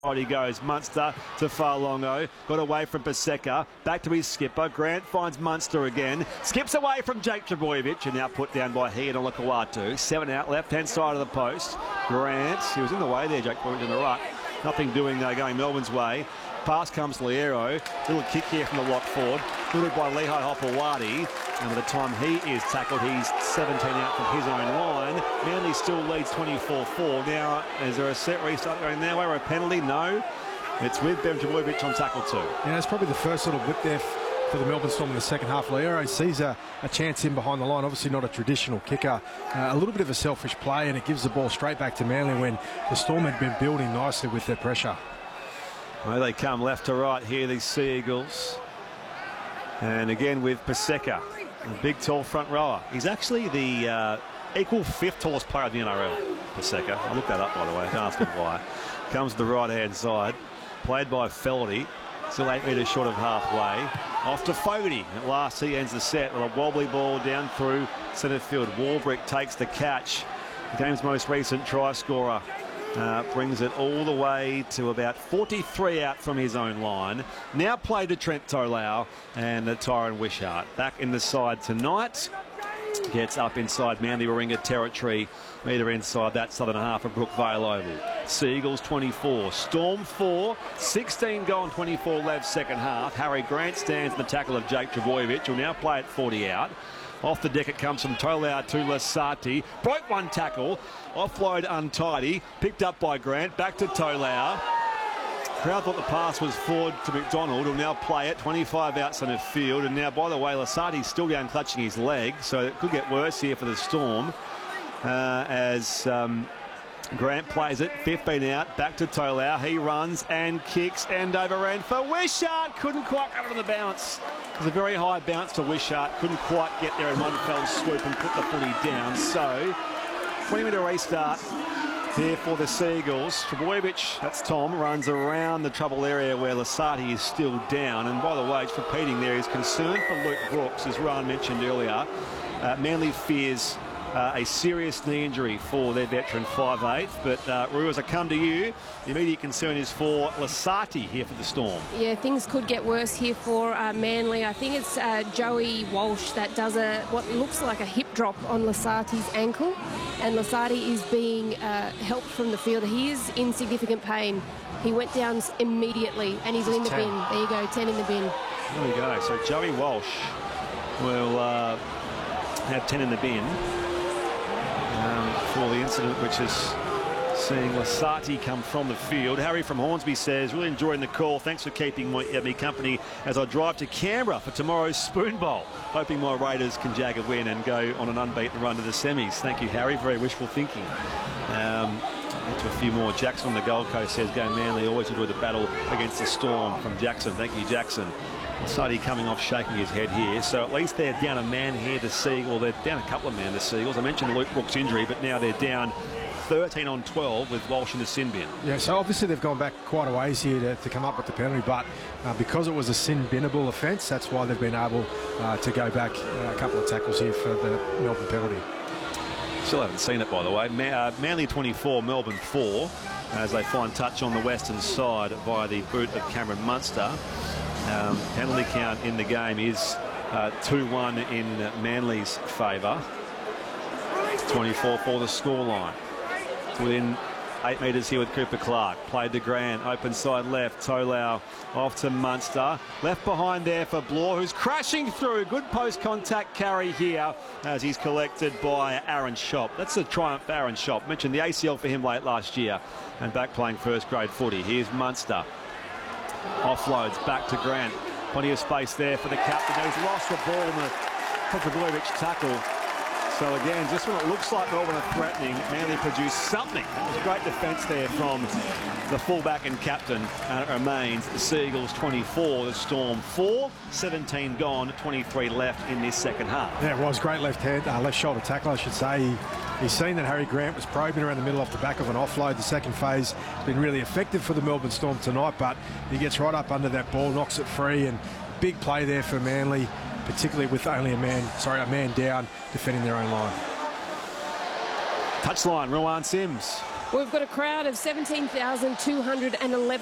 Right he goes, Munster to Farlongo, got away from Paseka, back to his skipper, Grant finds Munster again, skips away from Jake Trbojevic and now put down by he and Olakau'atu. 7 out, left-hand side of the post. Grant, he was in the way there, Jake Trbojevic in the ruck. Nothing doing though, going Melbourne's way. Pass comes Liero, little kick here from the lock forward, fielded by Lehigh Hopewadi, and by the time he is tackled, he's 17 out from his own line. Manly still leads 24-4. Now, is there a set restart going their way or a penalty? No. It's with Ben Trbojevic on tackle 2. Yeah, it's probably the first sort of whip there for the Melbourne Storm in the second half. Liero sees a chance in behind the line, obviously not a traditional kicker. A little bit of a selfish play, and it gives the ball straight back to Manly when the Storm had been building nicely with their pressure. Well, they come left to right here, these Sea Eagles. And again with Paseka, a big tall front rower. He's actually the equal 5th tallest player of the NRL, Paseka. I looked that up, by the way, I asked him why. Comes to the right-hand side, played by Feldy, still 8 metres short of halfway. Off to Fogarty. At last he ends the set with a wobbly ball down through centre field. Warbrick takes the catch. The game's most recent try scorer. Brings it all the way to about 43 out from his own line. Now played to Trent Tolau and Tyron Wishart. Back in the side tonight. Gets up inside Manly Warringah territory. Metre inside that southern half of Brookvale Oval. Sea Eagles 24, Storm 4, 16 gone, 24 left second half. Harry Grant stands in the tackle of Jake Trbojevic, who'll now play at 40 out. Off the deck it comes from Tolau to Lasati. Broke one tackle. Offload untidy. Picked up by Grant. Back to Tolau. Crowd thought the pass was forward to McDonald, who'll now play it 25 out centre field. And now, by the way, Lasati's still down clutching his leg, so it could get worse here for the Storm. As Grant plays it, 15 out, back to Tolau. He runs and kicks and overran for Wishart. Couldn't quite get it on the bounce. It was a very high bounce to Wishart. Couldn't quite get there in one fell swoop and put the footy down. So, 20-metre restart here for the Sea Eagles. Trbojevic, that's Tom, runs around the trouble area where Lasati is still down. And by the way, it's repeating there, his concern for Luke Brooks, as Ryan mentioned earlier. Manly fears a serious knee injury for their veteran 5'8", but Rue, as I come to you, the immediate concern is for Lasati here for the Storm. Yeah, things could get worse here for Manly. I think it's Joey Walsh that does what looks like a hip drop on Lasati's ankle, and Lasati is being helped from the field. He is in significant pain. He went down immediately, and he's in the bin. There you go, 10 in the bin. There we go. So Joey Walsh will have 10 in the bin for the incident, which is seeing Lasati come from the field. Harry from Hornsby says, really enjoying the call. Thanks for keeping me company as I drive to Canberra for tomorrow's Spoon Bowl. Hoping my Raiders can jag a win and go on an unbeaten run to the semis. Thank you, Harry. Very wishful thinking. Get to a few more. Jackson on the Gold Coast says, go Manly. Always enjoy the battle against the Storm from Jackson. Thank you, Jackson. Lasati coming off, shaking his head here. So at least they're down a man here, the Sea Eagles. They're down a couple of men, the Sea Eagles. I mentioned Luke Brooks' injury, but now they're down 13 on 12 with Walsh in the sin bin. Yeah, so obviously they've gone back quite a ways here to come up with the penalty, but because it was a sin binnable offence, that's why they've been able to go back a couple of tackles here for the Melbourne penalty. Still haven't seen it, by the way. Manly 24, Melbourne 4, as they find touch on the western side via the boot of Cameron Munster. Penalty count in the game is 2-1 in Manly's favour. 24 for the scoreline. Within 8 metres here with Cooper Clark. Played to Grant, open side left. Tolau off to Munster. Left behind there for Bloor, who's crashing through. Good post-contact carry here as he's collected by Aaron Schopp. That's a triumph for Aaron Schopp. Mentioned the ACL for him late last year and back playing first grade footy. Here's Munster. Offloads back to Grant. Plenty of space there for the captain. He's lost the ball in the Trbojevic tackle. So again, just when it looks like Melbourne are threatening, Manly produced something. That was great defence there from the fullback and captain. And it remains the Sea Eagles 24, the Storm 4, 17 gone, 23 left in this second half. Yeah, it was great left shoulder tackle, I should say. He's seen that Harry Grant was probing around the middle off the back of an offload. The second phase has been really effective for the Melbourne Storm tonight, but he gets right up under that ball, knocks it free, and big play there for Manly, particularly with only a man down defending their own line. Touchline, Rowan Sims We've got a crowd of 17,211